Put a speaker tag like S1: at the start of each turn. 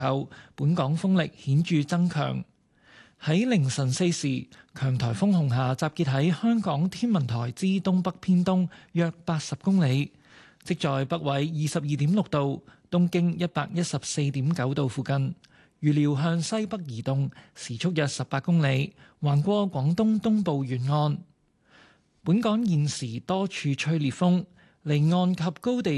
S1: 後，本港風力顯著增強。喺凌晨4時，強颱風紅霞集結喺香港天文台之東北偏東約80公里，即在北緯22.6度、東經114.9度附近。預料向西北移動，時速約18公里，橫過廣東東部沿岸。本港現時多處吹烈風，離岸及高地